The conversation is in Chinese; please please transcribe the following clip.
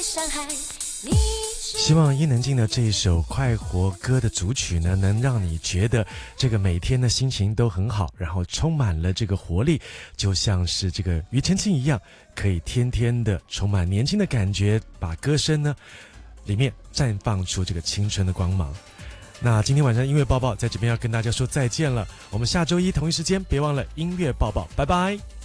希望伊能静的这一首快活歌的组曲呢，能让你觉得这个每天的心情都很好，然后充满了这个活力，就像是这个庾澄庆一样，可以天天的充满年轻的感觉，把歌声呢里面绽放出这个青春的光芒。那今天晚上音乐报报在这边要跟大家说再见了，我们下周一同一时间别忘了音乐报报，拜拜。